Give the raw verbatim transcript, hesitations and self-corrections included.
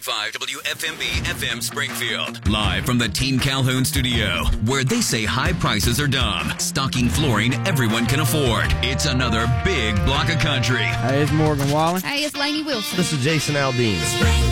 point five W F M B F M Springfield. Live from the Team Calhoun studio, where they say high prices are dumb. Stocking flooring everyone can afford. It's another big block of country. Hey, it's Morgan Wallen. Hey, it's Lainey Wilson. This is Jason Aldean.